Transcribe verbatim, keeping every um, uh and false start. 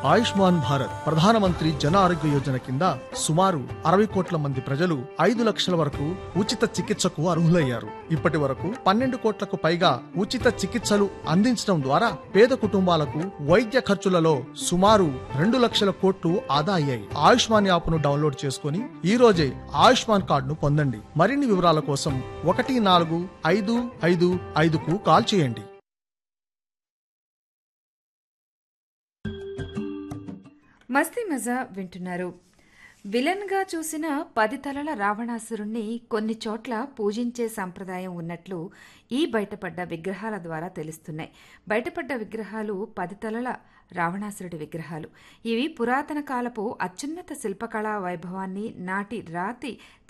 ఆయుష్మాన్ భారత్ ప్రధానమంత్రి జన ఆరోగ్య యోజన కింద సుమారు అరవై కోట్ల మంది ప్రజలు ఐదు లక్షల వరకు ఉచిత చికిత్సకు అర్హులయ్యారు. ఇప్పటి వరకు పన్నెండు కోట్లకు పైగా ఉచిత చికిత్సలు అందించడం ద్వారా పేద కుటుంబాలకు వైద్య ఖర్చులలో సుమారు రెండు లక్షల కోట్లు ఆదా అయ్యాయి. ఆయుష్మాన్ యాప్ ను డౌన్లోడ్ చేసుకుని ఈ రోజే ఆయుష్మాన్ కార్డును పొందండి. మరిన్ని వివరాల కోసం ఒకటి నాలుగు ఐదు ఐదు ఐదుకు కాల్ చేయండి. మస్తీ మజా వింటున్నారు. విలన్గా చూసిన పది తలల రావణాసురుణ్ణి కొన్ని చోట్ల పూజించే సంప్రదాయం ఉన్నట్లు ఈ బయటపడ్డ విగ్రహాల ద్వారా తెలుస్తున్నాయి. బయటపడ్డ విగ్రహాలు పది తలల రావణాసురుడి విగ్రహాలు. ఇవి పురాతన కాలపు అత్యున్నత శిల్పకళా వైభవాన్ని, నాటి రాతి